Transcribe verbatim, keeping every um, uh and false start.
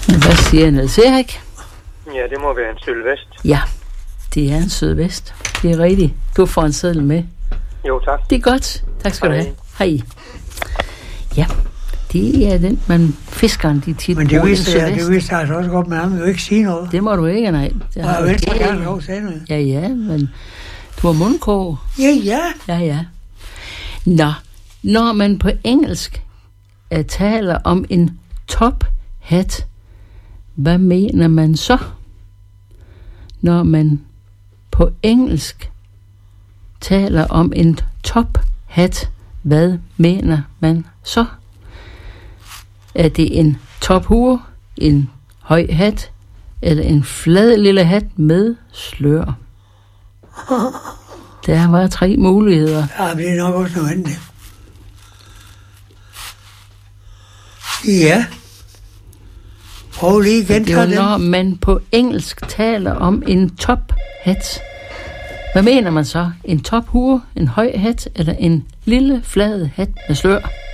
Hvad siger Niels Erik? Ja, det må være en sølvvest. Ja, det er en sydvest. Det er rigtigt. Du får en seddel med. Jo, tak. Det er godt. Tak skal Hej. du have. Hej. Ja, det er den, man fiskeren, de tit Men det bruger, vidste jeg, sydvest. det vidste jeg altså også godt, men han vil jo ikke sige noget. Det må du ikke, nej. Det Og har jeg du vil så ikke. gerne lov at sige noget. Ja, ja, men du har mundkrog. Ja, ja. Ja, ja. Nå, når man på engelsk uh, taler om en top hat, hvad mener man så? Når man på engelsk taler om en top hat, hvad mener man så? Er det en tophue, en høj hat, eller en flad lille hat med slør? Der var tre muligheder. Ja, det er nok også nødvendigt. Ja. Prøv lige igen, Det er jo, når man på engelsk taler om en top hat. Hvad mener man så? En tophue, en høj hat, eller en lille flad hat med slør?